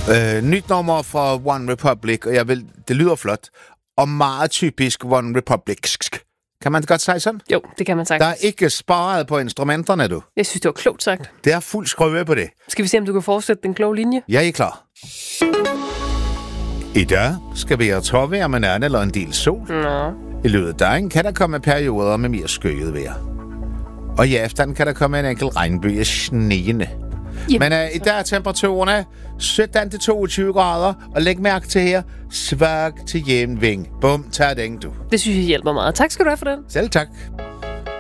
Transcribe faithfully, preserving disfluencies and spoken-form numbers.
Øh, nyt nummer fra One Republic, og jeg vil, det lyder flot. Og meget typisk One Republic. Kan man godt sige sådan? Jo, det kan man sagtens. Der er ikke sparet på instrumenterne, du. Jeg synes, det var klogt sagt. Det er fuld skrøve på det. Skal vi se, om du kan fortsætte den kloge linje? Jeg er klar. I dag skal vi have tårvejr med nærmere eller en del sol. Nå. I løbet af dagen kan der komme perioder med mere skyet vejr. Og i aften kan der komme en enkelt regnby af snegende. Men uh, i dag er temperaturerne sytten til toogtyve grader, og læg mærke til her, svag til jævn vind. Bum, tag den, du. Det synes jeg hjælper meget. Tak skal du have for den. Selv tak.